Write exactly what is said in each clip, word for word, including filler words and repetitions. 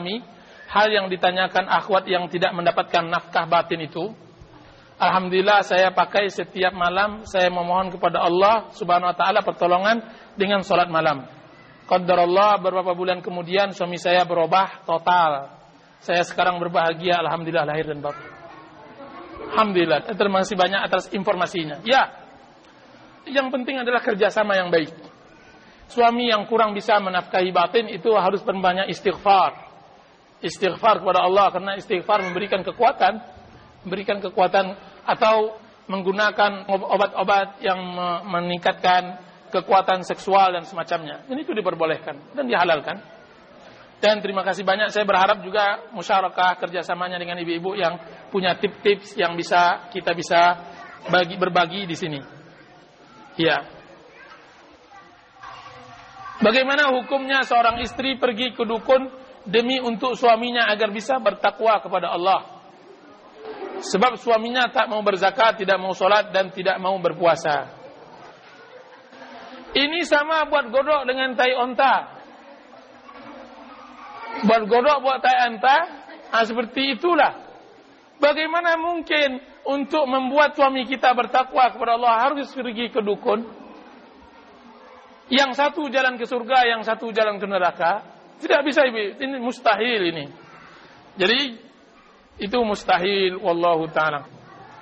hal yang ditanyakan akhwat yang tidak mendapatkan nafkah batin itu, alhamdulillah saya pakai setiap malam. Saya memohon kepada Allah Subhanahu wa taala pertolongan dengan salat malam. Qadarullah beberapa bulan kemudian suami saya berubah total. Saya sekarang berbahagia, alhamdulillah lahir dan batin. Alhamdulillah. Terima kasih banyak atas informasinya. Ya, yang penting adalah kerjasama yang baik. Suami yang kurang bisa menafkahi batin itu harus berbanyak istighfar. Istighfar kepada Allah, karena istighfar memberikan kekuatan, memberikan kekuatan atau menggunakan obat-obat yang meningkatkan kekuatan seksual dan semacamnya. Ini itu diperbolehkan dan dihalalkan. Dan terima kasih banyak. Saya berharap juga musyarakah kerjasamanya dengan ibu-ibu yang punya tips-tips yang bisa kita bisa bagi berbagi di sini. Ya. Bagaimana hukumnya seorang istri pergi ke dukun demi untuk suaminya agar bisa bertakwa kepada Allah? Sebab suaminya tak mau berzakat, tidak mau sholat, dan tidak mau berpuasa. Ini sama buat godok dengan tai onta. Buat godok, buat tai onta, nah, seperti itulah. Bagaimana mungkin untuk membuat suami kita bertakwa kepada Allah harus pergi ke dukun? Yang satu jalan ke surga, yang satu jalan ke neraka. Tidak bisa, ibu. Ini mustahil ini. Jadi itu mustahil, wallahu ta'ala.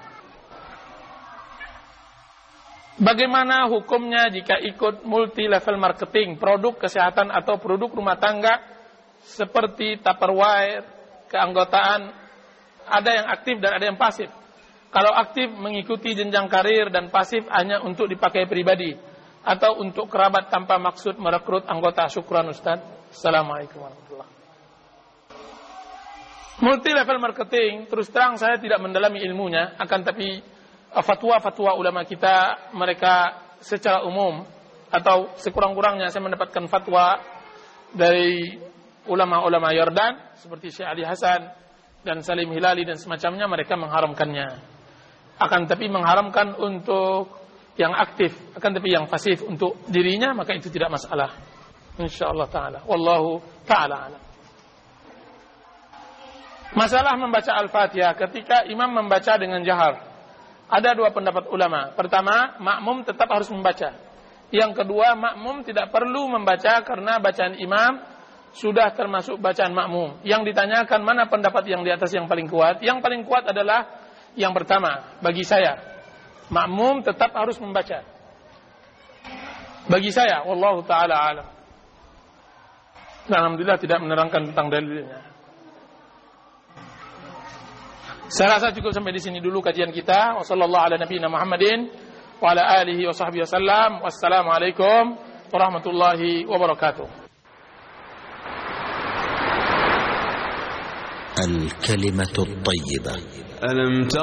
Bagaimana hukumnya jika ikut multi level marketing, produk kesehatan atau produk rumah tangga seperti Tupperware, keanggotaan, ada yang aktif dan ada yang pasif. Kalau aktif mengikuti jenjang karir dan pasif hanya untuk dipakai pribadi atau untuk kerabat tanpa maksud merekrut anggota. Syukran Ustaz. Assalamualaikum warahmatullahi wabarakatuh. Multi level marketing, terus terang saya tidak mendalami ilmunya, akan tapi fatwa-fatwa ulama kita, mereka secara umum atau sekurang-kurangnya saya mendapatkan fatwa dari ulama-ulama Yordan seperti Syekh Ali Hasan dan Salim Hilali dan semacamnya, mereka mengharamkannya. Akan tapi mengharamkan untuk yang aktif, akan tapi yang pasif untuk dirinya, maka itu tidak masalah. Insyaallah taala. Wallahu taala alam. Masalah membaca Al-Fatihah ketika imam membaca dengan jahar. Ada dua pendapat ulama. Pertama, makmum tetap harus membaca. Yang kedua, makmum tidak perlu membaca karena bacaan imam sudah termasuk bacaan makmum. Yang ditanyakan mana pendapat yang di atas yang paling kuat? Yang paling kuat adalah yang pertama, bagi saya. Makmum tetap harus membaca. Bagi saya, wallahu ta'ala alam. Alhamdulillah tidak menerangkan tentang dalilnya. Saya rasa cukup sampai di sini dulu kajian kita. Wassallallahu ala nabiyina Muhammadin wa ala alihi wa sahbihi wasallam. Wassalamualaikum warahmatullahi wabarakatuh. الكلمة الطيبة. ألم